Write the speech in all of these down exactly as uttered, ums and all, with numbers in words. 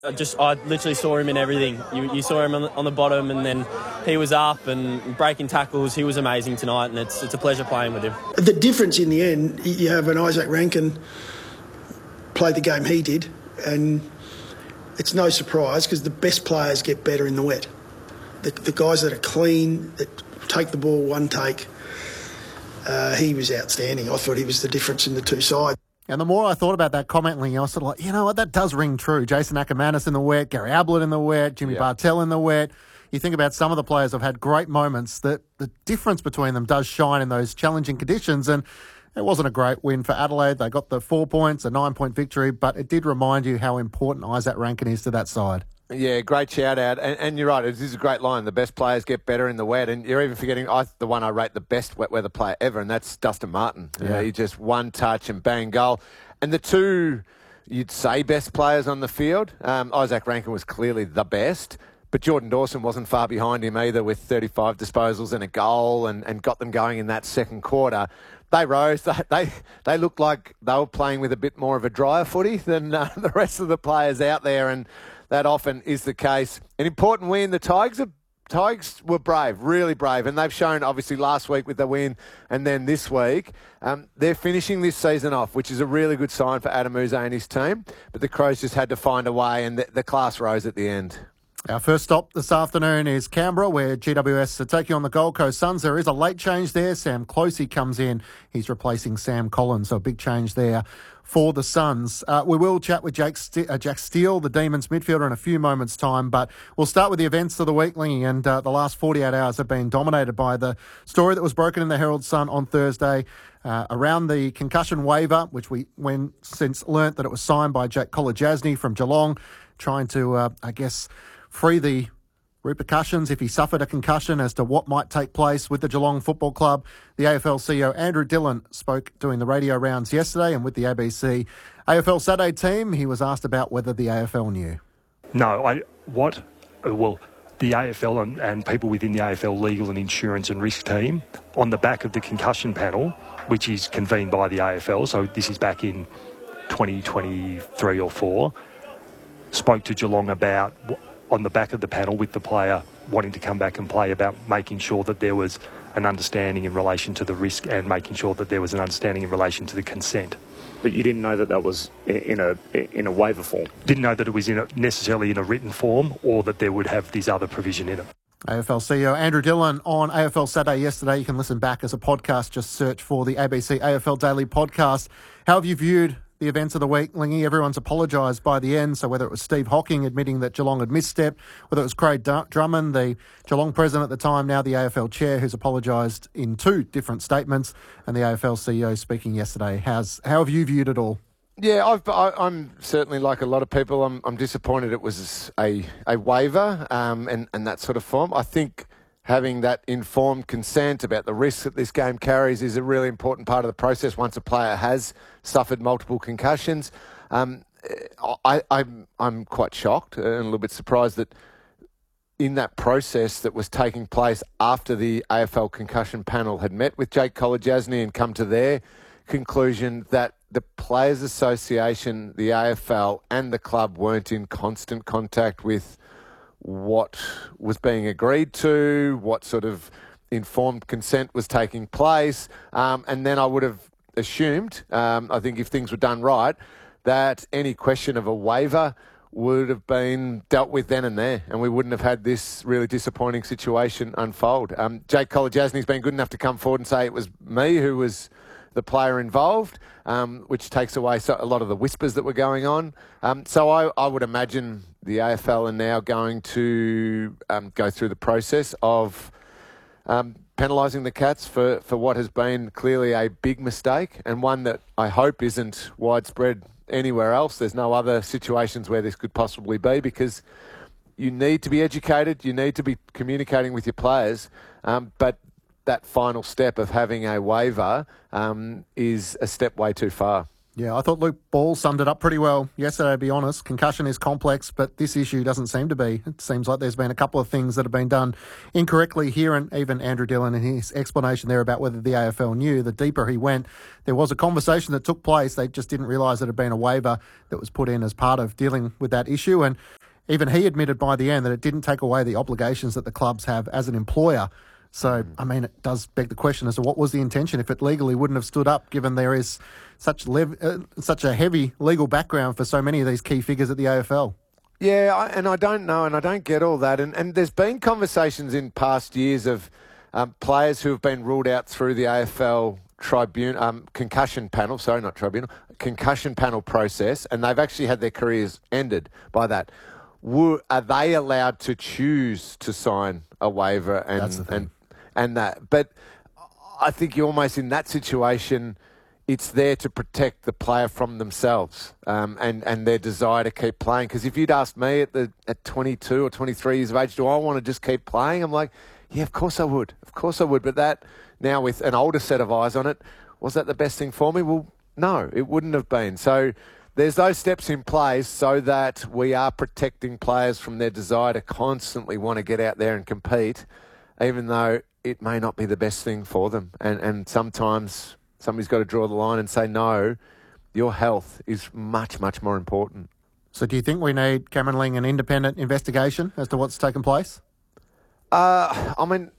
I just I literally saw him in everything. You, you saw him on the, on the bottom, and then he was up and breaking tackles. He was amazing tonight, and it's it's a pleasure playing with him. The difference in the end, you have an Isaac Rankin play the game he did, and it's no surprise because the best players get better in the wet. The, the guys that are clean, that take the ball one take, uh, he was outstanding. I thought he was the difference in the two sides. And the more I thought about that comment, Ling, I was sort of like, you know what, that does ring true. Jason Ackermanis in the wet, Gary Ablett in the wet, Jimmy yeah. Bartell in the wet. You think about some of the players who've had great moments, that the difference between them does shine in those challenging conditions. And it wasn't a great win for Adelaide. They got the four points, a nine-point victory, but it did remind you how important Isaac Rankin is to that side. Yeah, great shout out. And, and you're right, it is a great line. The best players get better in the wet. And you're even forgetting I, the one I rate the best wet weather player ever, and that's Dustin Martin. Yeah. You know, he just one touch and bang goal. And the two, you'd say, best players on the field, um, Isaac Rankin was clearly the best, but Jordan Dawson wasn't far behind him either with thirty-five disposals and a goal and, and got them going in that second quarter. They rose. They, they they looked like they were playing with a bit more of a drier footy than uh, the rest of the players out there, and that often is the case. An important win. The Tigers are Tigers were brave, really brave, and they've shown obviously last week with the win and then this week. Um, they're finishing this season off, which is a really good sign for Adam Uze and his team, but the Crows just had to find a way, and the, the class rose at the end. Our first stop this afternoon is Canberra, where G W S are taking on the Gold Coast Suns. There is a late change there. Sam Closey comes in. He's replacing Sam Collins, so a big change there for the Suns. Uh, we will chat with Jake St- uh, Jack Steele, the Demons midfielder, in a few moments' time, but we'll start with the events of the week, Lingy, and uh, the last forty-eight hours have been dominated by the story that was broken in the Herald Sun on Thursday uh, around the concussion waiver, which we when since learnt that it was signed by Jack Kolodjasny from Geelong, trying to, uh, I guess, free the repercussions if he suffered a concussion as to what might take place with the Geelong Football Club. The A F L C E O, Andrew Dillon, spoke doing the radio rounds yesterday, and with the A B C A F L Saturday team, he was asked about whether the A F L knew. No, I what? Well, the A F L and, and people within the A F L legal and insurance and risk team, on the back of the concussion panel, which is convened by the A F L, so this is back in twenty twenty-three or four, spoke to Geelong about, on the back of the panel with the player wanting to come back and play, about making sure that there was an understanding in relation to the risk and making sure that there was an understanding in relation to the consent. But you didn't know that that was in a in a waiver form? Didn't know that it was in a, necessarily in a written form, or that there would have this other provision in it. A F L C E O Andrew Dillon on A F L Saturday yesterday. You can listen back as a podcast. Just search for the A B C A F L Daily Podcast. How have you viewed the events of the week, Lingy? Everyone's apologised by the end, so whether it was Steve Hocking admitting that Geelong had misstepped, whether it was Craig Drummond, the Geelong president at the time, now the A F L chair, who's apologised in two different statements, and the A F L C E O speaking yesterday. How's, how have you viewed it all? Yeah, I've, I, I'm certainly, like a lot of people, I'm, I'm disappointed it was a, a waiver um, and, and that sort of form. I think having that informed consent about the risks that this game carries is a really important part of the process once a player has suffered multiple concussions. Um, I, I'm, I'm quite shocked and a little bit surprised that in that process that was taking place after the A F L concussion panel had met with Jake Kolodjasny and come to their conclusion that the Players Association, the A F L and the club weren't in constant contact with what was being agreed to, what sort of informed consent was taking place. Um, and then I would have assumed, um, I think if things were done right, that any question of a waiver would have been dealt with then and there, and we wouldn't have had this really disappointing situation unfold. Um, Jake Kolodjasny's been good enough to come forward and say it was me who was the player involved, um, which takes away so, a lot of the whispers that were going on. Um, so I, I would imagine the A F L are now going to um, go through the process of um, penalising the Cats for, for what has been clearly a big mistake, and one that I hope isn't widespread anywhere else. There's no other situations where this could possibly be, because you need to be educated, you need to be communicating with your players, um, but that final step of having a waiver um, is a step way too far. Yeah, I thought Luke Ball summed it up pretty well yesterday, to be honest. Concussion is complex, but this issue doesn't seem to be. It seems like there's been a couple of things that have been done incorrectly here, and even Andrew Dillon in his explanation there about whether the A F L knew, the deeper he went, there was a conversation that took place. They just didn't realise that it had been a waiver that was put in as part of dealing with that issue, and even he admitted by the end that it didn't take away the obligations that the clubs have as an employer. So, I mean, it does beg the question as to what was the intention if it legally wouldn't have stood up, given there is such lev- uh, such a heavy legal background for so many of these key figures at the A F L. Yeah, I, and I don't know, and I don't get all that. And, and there's been conversations in past years of um, players who have been ruled out through the A F L tribunal, um, concussion panel, sorry, not tribunal, concussion panel process, and they've actually had their careers ended by that. Were, are they allowed to choose to sign a waiver and That's the thing. and and that? But I think you're almost in that situation. It's there to protect the player from themselves um, and and their desire to keep playing. Because if you'd asked me at the at twenty-two or twenty-three years of age, do I want to just keep playing? I'm like, yeah, of course I would, of course I would. But that now with an older set of eyes on it, was that the best thing for me? Well, no, it wouldn't have been. So there's those steps in place so that we are protecting players from their desire to constantly want to get out there and compete, even though it may not be the best thing for them. And and sometimes somebody's got to draw the line and say, no, your health is much, much more important. So do you think we need, Cameron Ling, an independent investigation as to what's taken place? Uh, I mean,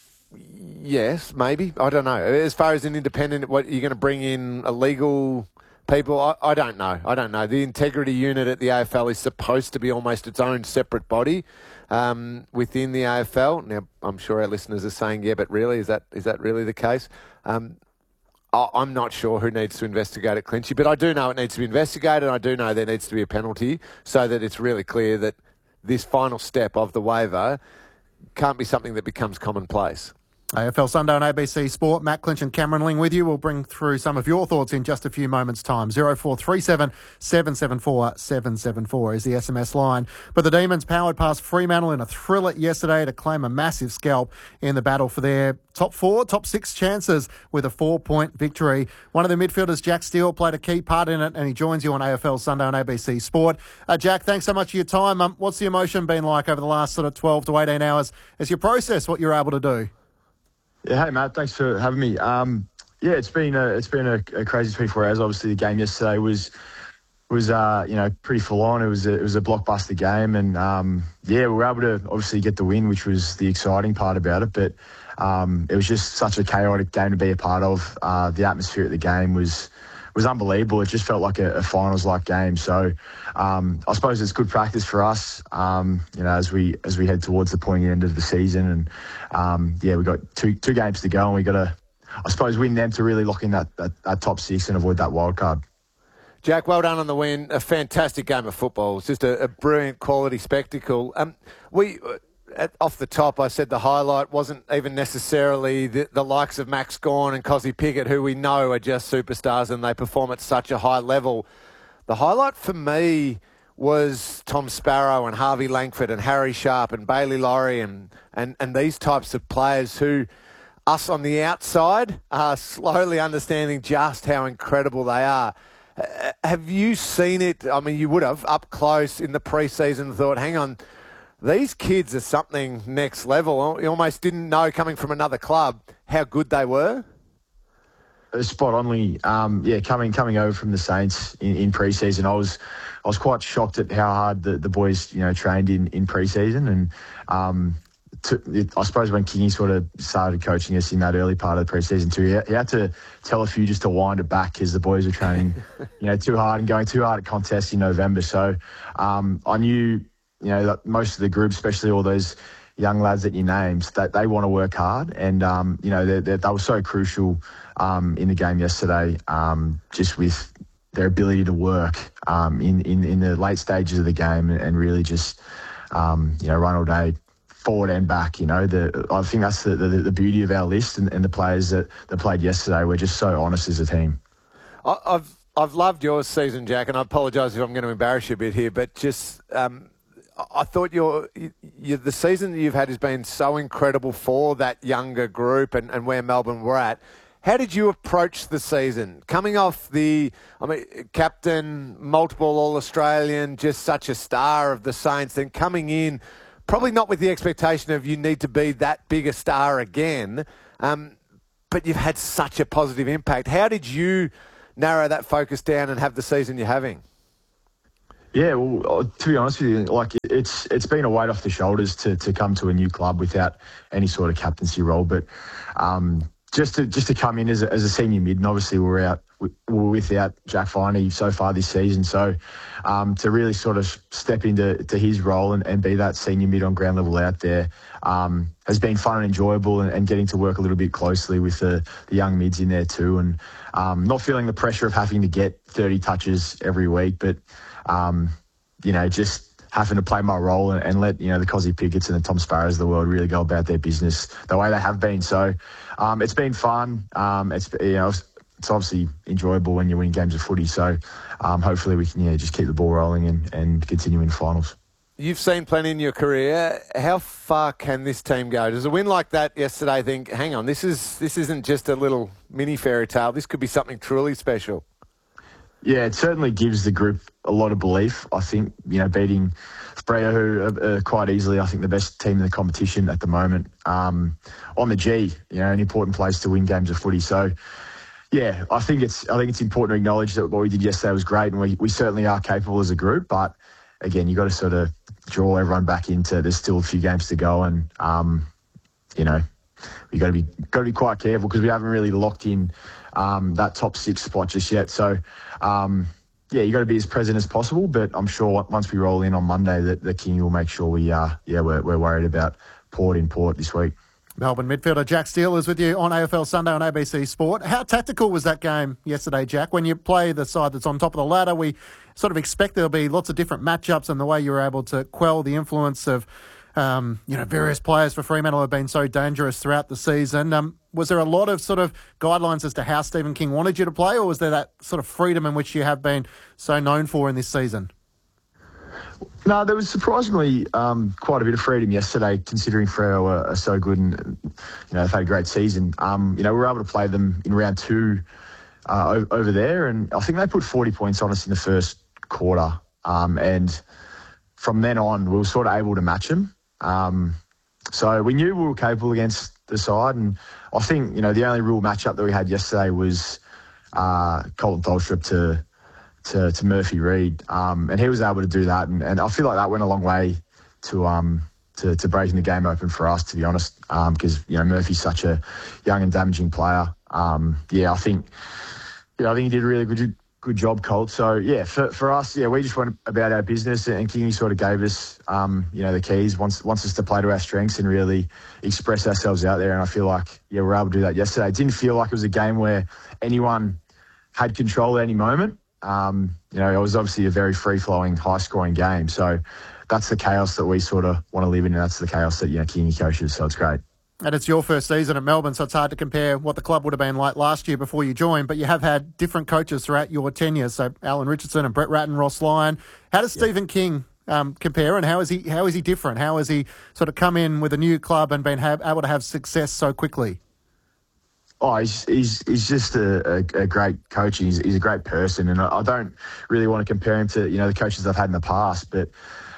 yes, maybe. I don't know. As far as an independent, what, you're going to bring in illegal people? I, I don't know. I don't know. The integrity unit at the A F L is supposed to be almost its own separate body um, within the A F L. Now, I'm sure our listeners are saying, yeah, but really, is that is that really the case? Um, I, I'm not sure who needs to investigate it, Clinchy, but I do know it needs to be investigated, and I do know there needs to be a penalty so that it's really clear that this final step of the waiver can't be something that becomes commonplace. A F L Sunday on A B C Sport. Matt Clinch and Cameron Ling with you. We'll bring through some of your thoughts in just a few moments' time. zero four three seven, seven seven four, seven seven four is the S M S line. But the Demons powered past Fremantle in a thriller yesterday to claim a massive scalp in the battle for their top four, top six chances with a four-point victory. One of the midfielders, Jack Steele, played a key part in it, and he joins you on A F L Sunday on A B C Sport. Uh, Jack, thanks so much for your time. Um, what's the emotion been like over the last sort of twelve to eighteen hours as you process what you're able to do? Yeah, hey Matt, thanks for having me. Um, yeah, it's been a, it's been a, a crazy twenty-four hours. Obviously, the game yesterday was was uh, you know pretty full on. It was a, it was a blockbuster game, and um, yeah, we were able to obviously get the win, which was the exciting part about it. But um, it was just such a chaotic game to be a part of. Uh, the atmosphere at the game was was unbelievable. It just felt like a, a finals-like game. So um, I suppose it's good practice for us, um, you know, as we as we head towards the pointy end of the season. And um, yeah, we got two two games to go, and we got to, I suppose, win them to really lock in that, that, that top six and avoid that wild card. Jack, well done on the win. A fantastic game of football. It's just a, a brilliant quality spectacle. Um, we. At, off the top, I said the highlight wasn't even necessarily the, the likes of Max Gawn and Cozzy Pickett, who we know are just superstars and they perform at such a high level. The highlight for me was Tom Sparrow and Harvey Langford and Harry Sharp and Bailey Laurie and, and, and these types of players who, us on the outside, are slowly understanding just how incredible they are. Uh, have you seen it? I mean, you would have, up close in the pre-season, thought, hang on, these kids are something next level. You almost didn't know, coming from another club, how good they were. Spot only. Um, yeah, coming coming over from the Saints in, in pre-season, I was I was quite shocked at how hard the, the boys you know trained in, in pre-season, and um, to, it, I suppose when Kingy sort of started coaching us in that early part of the pre-season too, he, he had to tell a few just to wind it back because the boys were training you know too hard and going too hard at contests in November. So um, I knew. You know, most of the group, especially all those young lads that you named, that they want to work hard. And, um, you know, they, they, they were so crucial um, in the game yesterday, um, just with their ability to work um, in, in, in the late stages of the game and, and really just, um, you know, run all day, forward and back. You know, the, I think that's the, the, the beauty of our list and, and the players that, that played yesterday. We're just so honest as a team. I've, I've loved your season, Jack, and I apologise if I'm going to embarrass you a bit here, but just... Um, I thought your, your the season that you've had has been so incredible for that younger group and, and where Melbourne were at. How did you approach the season? Coming off the, I mean, captain, multiple All-Australian, just such a star of the Saints, then coming in, probably not with the expectation of you need to be that big a star again, um, but you've had such a positive impact. How did you narrow that focus down and have the season you're having? Yeah, well, to be honest with you, like it's it's been a weight off the shoulders to to come to a new club without any sort of captaincy role, but um, just to just to come in as a, as a senior mid, and obviously we're out we're without Jack Viney so far this season, so um, to really sort of step into to his role and, and be that senior mid on ground level out there um, has been fun and enjoyable, and, and getting to work a little bit closely with the, the young mids in there too, and um, not feeling the pressure of having to get thirty touches every week, but Um, you know, just having to play my role and, and let, you know, the Cozzy Pickett's and the Tom Sparrows of the world really go about their business the way they have been. So um, it's been fun. Um, it's, you know, it's obviously enjoyable when you win games of footy. So um, hopefully we can, yeah, just keep the ball rolling and, and continue in finals. You've seen plenty in your career. How far can this team go? Does a win like that yesterday think, hang on, this is this isn't just a little mini fairy tale. This could be something truly special? Yeah, it certainly gives the group a lot of belief. I think, you know, beating Freo, who are uh, quite easily, I think, the best team in the competition at the moment, um, on the G, you know, an important place to win games of footy. So, yeah, I think it's I think it's important to acknowledge that what we did yesterday was great, and we, we certainly are capable as a group. But again, you've got to sort of draw everyone back into. There's still a few games to go, and um, you know, we got to be got to be quite careful because we haven't really locked in um, that top six spot just yet. So. Um, Yeah, you got to be as present as possible, but I'm sure once we roll in on Monday, that the King will make sure we, uh, yeah, we're, we're worried about Port in Port this week. Melbourne midfielder Jack Steele is with you on A F L Sunday on A B C Sport. How tactical was that game yesterday, Jack? When you play the side that's on top of the ladder, we sort of expect there'll be lots of different matchups, and the way you were able to quell the influence of Um, you know, various players for Fremantle have been so dangerous throughout the season. Um, was there a lot of sort of guidelines as to how Stephen King wanted you to play, or was there that sort of freedom in which you have been so known for in this season? No, there was surprisingly um, quite a bit of freedom yesterday, considering Freo are, are so good and, you know, they've had a great season. Um, you know, we were able to play them in round two uh, over there, and I think they put forty points on us in the first quarter. Um, and from then on, we were sort of able to match them. Um, so we knew we were capable against the side, and I think, you know, the only real matchup that we had yesterday was uh, Colton Tholstrup to, to to Murphy Reid, um, and he was able to do that, and, and I feel like that went a long way to um to, to breaking the game open for us, to be honest, because um, you know, Murphy's such a young and damaging player. Um, yeah, I think you know I think he did a really good. Good job, Colt. So, yeah, for for us, yeah, we just went about our business, and Kingy sort of gave us, um, you know, the keys, wants, wants us to play to our strengths and really express ourselves out there. And I feel like, yeah, we were able to do that yesterday. It didn't feel like it was a game where anyone had control at any moment. Um, you know, it was obviously a very free-flowing, high-scoring game. So that's the chaos that we sort of want to live in, and that's the chaos that, you know, Kingy coaches. So it's great. And it's your first season at Melbourne, so it's hard to compare what the club would have been like last year before you joined, but you have had different coaches throughout your tenure, so Alan Richardson and Brett Ratton, Ross Lyon. How does yep. Stephen King um, compare, and how is he how is he different? How has he sort of come in with a new club and been have, able to have success so quickly? Oh, he's he's, he's just a, a, a great coach. He's, he's a great person, and I, I don't really want to compare him to, you know, the coaches I've had in the past, but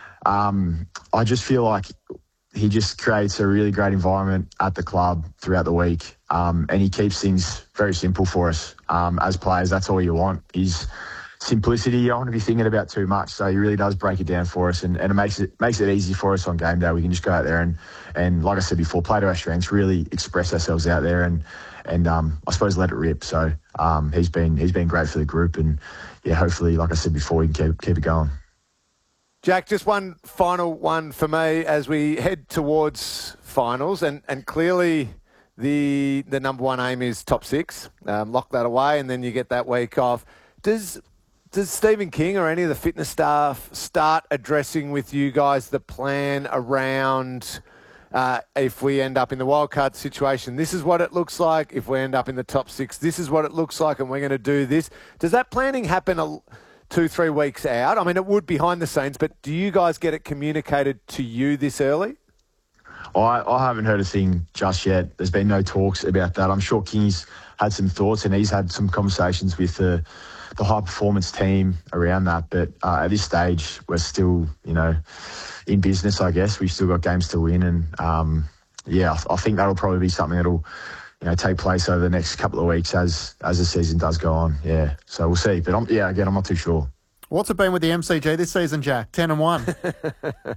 um, I just feel like he just creates a really great environment at the club throughout the week, um, and he keeps things very simple for us um, as players. That's all you want is simplicity. You don't want to be thinking about too much, so he really does break it down for us, and, and it makes it makes it easy for us on game day. We can just go out there and, and like I said before, play to our strengths, really express ourselves out there, and and um, I suppose let it rip. So um, he's been he's been great for the group, and yeah, hopefully, like I said before, we can keep keep it going. Jack, just one final one for me as we head towards finals, and, and clearly the the number one aim is top six. Um, lock that away, and then you get that week off. Does does Stephen King or any of the fitness staff start addressing with you guys the plan around uh, if we end up in the wildcard situation, this is what it looks like. If we end up in the top six, this is what it looks like, and we're going to do this. Does that planning happen a two, three weeks out? I mean, it would behind the scenes, but do you guys get it communicated to you this early? I, I haven't heard a thing just yet. There's been no talks about that. I'm sure King's had some thoughts, and he's had some conversations with the the high performance team around that. But uh, at this stage, we're still, you know, in business, I guess. We've still got games to win, and um, yeah, I, I think that'll probably be something that'll, you know, take place over the next couple of weeks as as the season does go on. Yeah, so we'll see. But I'm, yeah, again, I'm not too sure. What's it been with the M C G this season, Jack? ten and one.